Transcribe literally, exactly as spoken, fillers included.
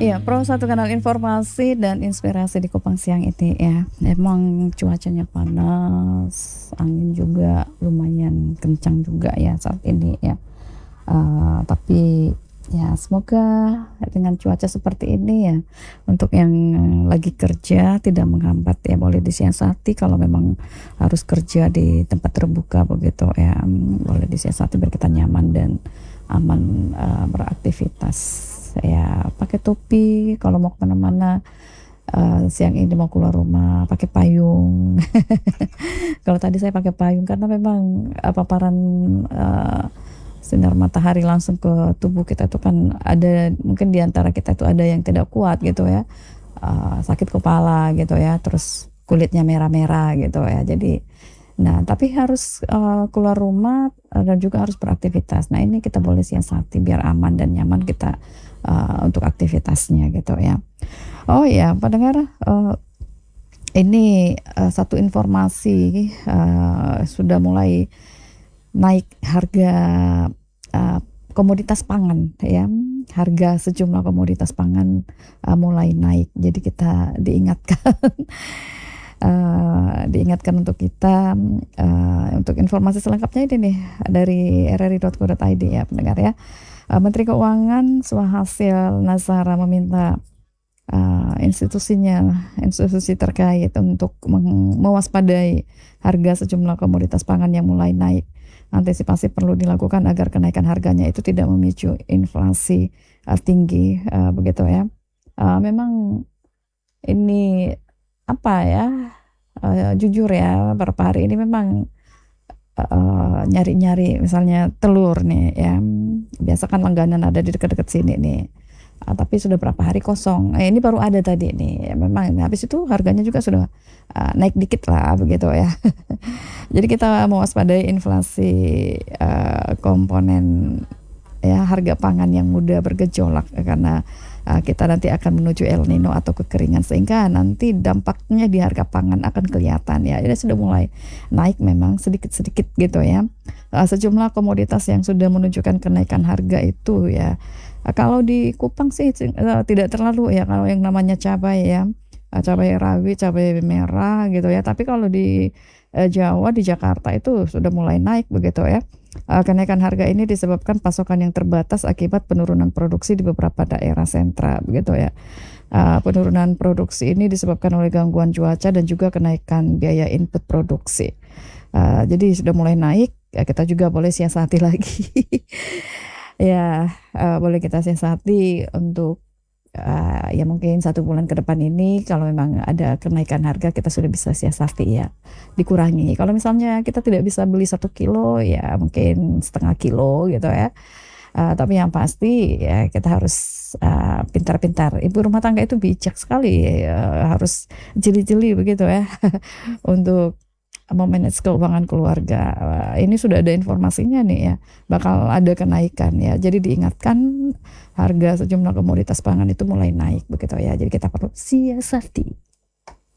Iya, Pro satu kanal informasi dan inspirasi di Kupang siang ini ya. Emang cuacanya panas, angin juga lumayan kencang juga ya saat ini ya. Uh, tapi ya semoga dengan cuaca seperti ini ya, untuk yang lagi kerja tidak menghambat ya, boleh disiasati kalau memang harus kerja di tempat terbuka begitu ya, boleh disiasati biar kita nyaman dan aman uh, beraktivitas ya. Pakai topi kalau mau kemana-mana, uh, siang ini mau keluar rumah pakai payung. Kalau tadi saya pakai payung karena memang uh, paparan uh, sinar matahari langsung ke tubuh kita itu kan ada, mungkin diantara kita itu ada yang tidak kuat gitu ya, uh, sakit kepala gitu ya, terus kulitnya merah-merah gitu ya. Jadi nah tapi harus uh, keluar rumah uh, dan juga harus beraktivitas. Nah ini kita boleh siasati biar aman dan nyaman kita uh, untuk aktivitasnya gitu ya. Oh ya pendengar, uh, ini uh, satu informasi, uh, sudah mulai naik harga uh, komoditas pangan ya. Harga sejumlah komoditas pangan uh, mulai naik. Jadi kita diingatkan uh, diingatkan untuk kita uh, untuk informasi selengkapnya ini nih dari r r i dot co dot i d ya pendengar ya. Uh, Menteri Keuangan Swahasil Nazara meminta uh, institusinya, institusi terkait untuk mewaspadai harga sejumlah komoditas pangan yang mulai naik. Antisipasi perlu dilakukan agar kenaikan harganya itu tidak memicu inflasi uh, tinggi uh, begitu ya. Uh, memang ini apa ya, uh, jujur ya beberapa hari ini memang uh, nyari-nyari misalnya telur nih ya. Biasa kan langganan ada di dekat-dekat sini nih. Uh, tapi sudah berapa hari kosong. Eh, ini baru ada tadi nih. Ya, memang habis itu harganya juga sudah uh, naik dikit lah begitu ya. Jadi kita mewaspadai inflasi uh, komponen ya, harga pangan yang mudah bergejolak karena uh, kita nanti akan menuju El Nino atau kekeringan, sehingga nanti dampaknya di harga pangan akan kelihatan ya. Ini sudah mulai naik memang sedikit-sedikit gitu ya. Uh, sejumlah komoditas yang sudah menunjukkan kenaikan harga itu ya. Uh, kalau di Kupang sih uh, tidak terlalu ya, kalau yang namanya cabai ya. Uh, cabai rawit, cabai merah gitu ya. Tapi kalau di uh, Jawa, di Jakarta itu sudah mulai naik begitu ya. Uh, kenaikan harga ini disebabkan pasokan yang terbatas akibat penurunan produksi di beberapa daerah sentra begitu ya. Uh, penurunan produksi ini disebabkan oleh gangguan cuaca dan juga kenaikan biaya input produksi. Uh, jadi sudah mulai naik, ya kita juga boleh siasati lagi. ya uh, boleh kita siasati untuk Uh, ya mungkin satu bulan ke depan ini kalau memang ada kenaikan harga kita sudah bisa siasati ya, dikurangi. Kalau misalnya kita tidak bisa beli satu kilo ya mungkin setengah kilo gitu ya. Uh, tapi yang pasti ya kita harus uh, pintar-pintar. Ibu rumah tangga itu bijak sekali, uh, harus jeli-jeli begitu ya untuk memanage keuangan keluarga. Uh, ini sudah ada informasinya nih ya, bakal ada kenaikan ya. Jadi diingatkan harga sejumlah komoditas pangan itu mulai naik begitu ya. Jadi kita perlu siasati.